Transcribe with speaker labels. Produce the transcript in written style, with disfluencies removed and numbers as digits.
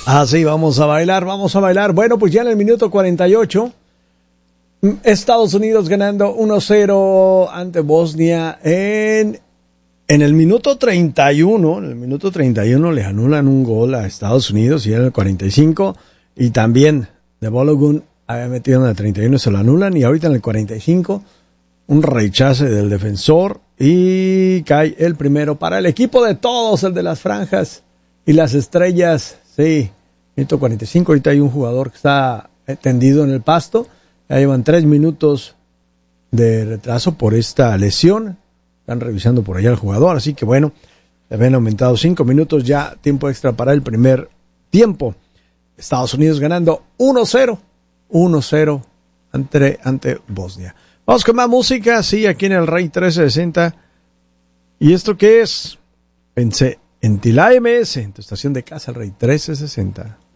Speaker 1: Ah, sí, vamos a bailar, vamos a bailar. Bueno, pues ya en el minuto 48, Estados Unidos ganando 1-0 ante Bosnia. En el minuto 31 le anulan un gol a Estados Unidos y en el 45. Y también de Balogun había metido en el 31, se lo anulan. Y ahorita en el 45, un rechace del defensor y cae el primero para el equipo de todos, el de las franjas y las estrellas. Sí, minuto 45, ahorita hay un jugador que está tendido en el pasto. Ya llevan 3 minutos de retraso por esta lesión. Están revisando por allá al jugador, así que bueno, le habían aumentado 5 minutos ya, tiempo extra para el primer tiempo. Estados Unidos ganando 1-0 ante Bosnia. Vamos con más música, sí, aquí en el Rey 1360. ¿Y esto qué es? Pensé en ti, la AMS, en tu estación de casa, el Rey 1360.